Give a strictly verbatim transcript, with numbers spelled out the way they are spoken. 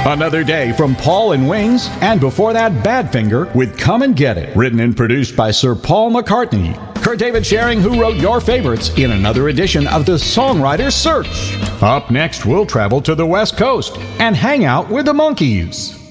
Another Day from Paul and Wings, and before that, Badfinger with Come and Get It, written and produced by Sir Paul McCartney. Kurt David sharing who wrote your favorites in another edition of the Songwriter Search. Up next, we'll travel to the West Coast and hang out with the Monkees.